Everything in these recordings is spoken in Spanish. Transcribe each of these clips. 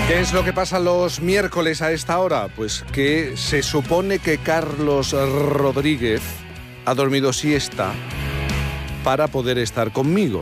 ¿Qué es lo que pasa los miércoles a esta hora? Pues que se supone que Carlos Rodríguez ha dormido siesta para poder estar conmigo.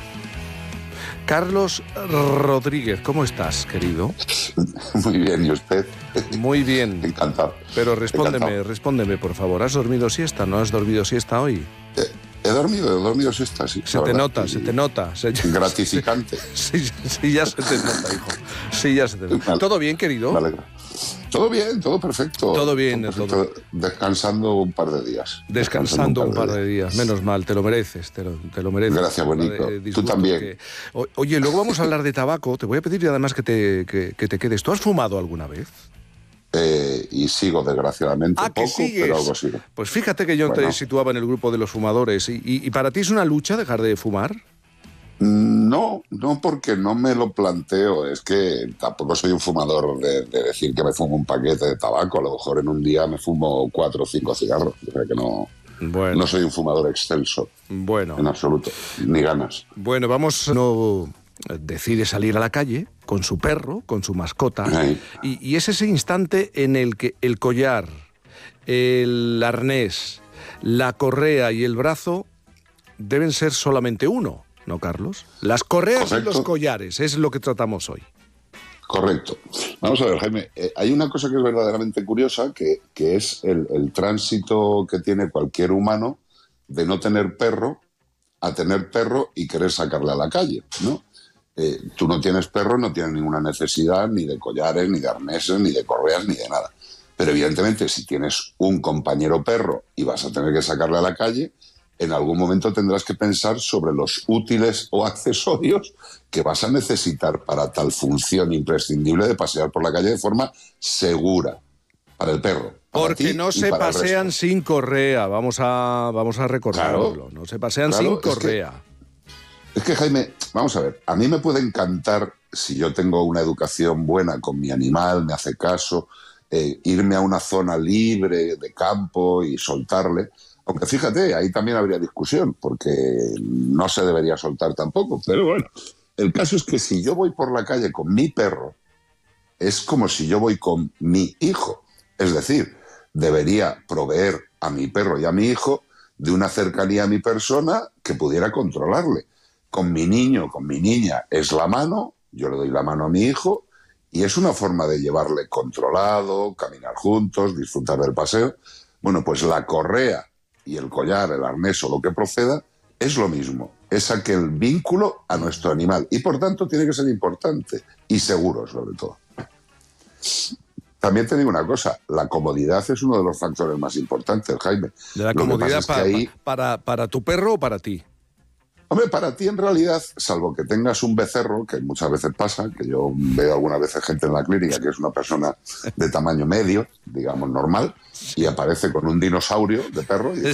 Carlos Rodríguez, ¿cómo estás, querido? Muy bien, ¿y usted? Muy bien. Encantado. Pero respóndeme, Encantado. respóndeme, por favor. ¿Has dormido siesta? ¿No has dormido siesta hoy? He dormido siesta, sí. Se te nota, se te nota. Gratificante. Sí, ya se te nota, hijo. Sí, ya se te nota. ¿Todo bien, querido? Me alegra. Todo bien, todo perfecto. Todo bien, todo. Descansando un par de días. Descansando un par de días. Menos mal, te lo mereces, te lo mereces. Gracias, bonito. Tú también. Oye, luego vamos a hablar de tabaco. Te voy a pedir además que te quedes. ¿Tú has fumado alguna vez? Y sigo, desgraciadamente, poco, pero algo sigo. Pues fíjate que yo te situaba en el grupo de los fumadores. ¿Y para ti es una lucha dejar de fumar? No, porque no me lo planteo. Es que tampoco soy un fumador de decir que me fumo un paquete de tabaco. A lo mejor en un día me fumo 4 o 5 cigarros. O sea que no soy un fumador excelso. Bueno. En absoluto, ni ganas. Bueno, decide salir a la calle con su perro, con su mascota, y es ese instante en el que el collar, el arnés, la correa y el brazo deben ser solamente uno, ¿no, Carlos? Las correas y los collares, es lo que tratamos hoy. Correcto. Vamos a ver, Jaime, hay una cosa que es verdaderamente curiosa, que es el tránsito que tiene cualquier humano de no tener perro a tener perro y querer sacarle a la calle, ¿no? Tú no tienes perro, no tienes ninguna necesidad ni de collares, ni de arneses, ni de correas, ni de nada. Pero evidentemente si tienes un compañero perro y vas a tener que sacarle a la calle, en algún momento tendrás que pensar sobre los útiles o accesorios que vas a necesitar para tal función imprescindible de pasear por la calle de forma segura para el perro. Porque no se pasean sin correa, vamos a recordarlo. Claro, no se pasean sin correa. Es que, Jaime, vamos a ver, a mí me puede encantar, si yo tengo una educación buena con mi animal, me hace caso, irme a una zona libre de campo y soltarle. Aunque fíjate, ahí también habría discusión, porque no se debería soltar tampoco. Pero bueno, el caso es que si yo voy por la calle con mi perro, es como si yo voy con mi hijo. Es decir, debería proveer a mi perro y a mi hijo de una cercanía a mi persona que pudiera controlarle. Con mi niño, con mi niña, es la mano, yo le doy la mano a mi hijo y es una forma de llevarle controlado, caminar juntos, disfrutar del paseo. Bueno, pues la correa y el collar, el arnés o lo que proceda, es lo mismo. Es aquel vínculo a nuestro animal y por tanto tiene que ser importante y seguro sobre todo. También te digo una cosa, la comodidad es uno de los factores más importantes, Jaime. ¿De la comodidad para tu perro o para ti? Hombre, para ti en realidad, salvo que tengas un becerro, que muchas veces pasa, que yo veo algunas veces gente en la clínica que es una persona de tamaño medio, digamos normal, y aparece con un dinosaurio de perro y